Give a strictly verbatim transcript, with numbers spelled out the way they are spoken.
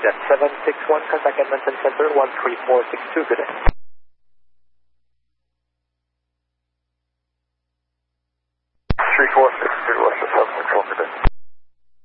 Jet seven six one, contact Edmonton Center, one three four six two, good day. three four six two, Western seven control, good day.